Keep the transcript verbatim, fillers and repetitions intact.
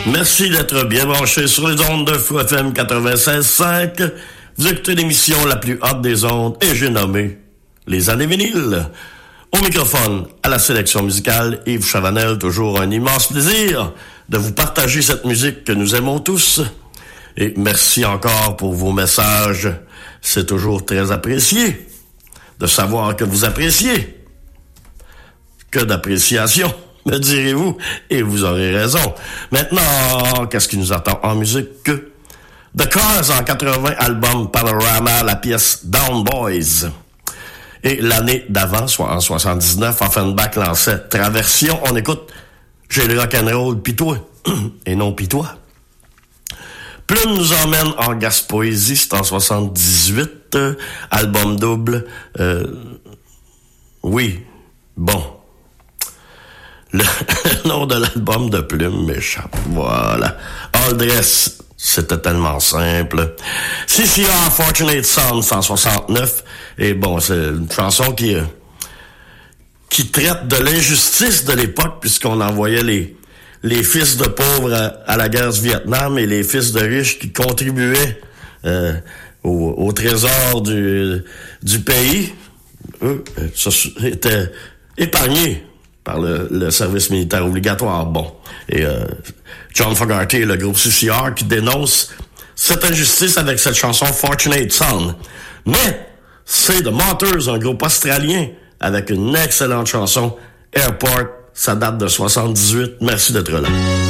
Merci d'être bien branché sur les ondes de Fou F M quatre-vingt-seize cinq. Vous écoutez l'émission la plus haute des ondes et j'ai nommé Les Années Vinyles. Au microphone, à la sélection musicale, Yves Chavanel, toujours un immense plaisir de vous partager cette musique que nous aimons tous. Et merci encore pour vos messages. C'est toujours très apprécié de savoir que vous appréciez. Que d'appréciation, me direz-vous, et vous aurez raison. Maintenant, qu'est-ce qui nous attend en musique? The Cars en quatre-vingts, album Panorama, la pièce Down Boys. Et l'année d'avant, soit en soixante-dix-neuf, Offenbach lançait Traversion. On écoute J'ai le rock'n'roll pis toi, et non pis toi. Plume nous emmène en Gaspoésie, c'est en soixante-dix-huit, euh, album double. Euh, oui, bon. Le nom de l'album de Plume m'échappe, voilà. All Dress, c'était tellement simple. C C R Fortunate Son, cent soixante-neuf, et bon, c'est une chanson qui euh, qui traite de l'injustice de l'époque, puisqu'on envoyait les les fils de pauvres à, à la guerre du Vietnam et les fils de riches qui contribuaient euh, au, au trésor du, du pays. Eux, ça était épargné par le, le service militaire obligatoire. Bon. Et euh, John Fogerty et le groupe C C R qui dénoncent cette injustice avec cette chanson Fortunate Son. Mais c'est The Monters, un groupe australien, avec une excellente chanson, Airport. Ça date de soixante-dix-huit. Merci d'être là.